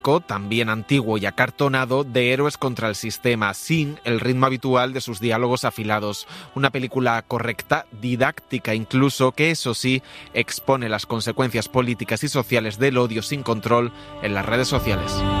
también antiguo y acartonado, de héroes contra el sistema, sin el ritmo habitual de sus diálogos afilados. Una película correcta, didáctica incluso, que eso sí, expone las consecuencias políticas y sociales del odio sin control en las redes sociales.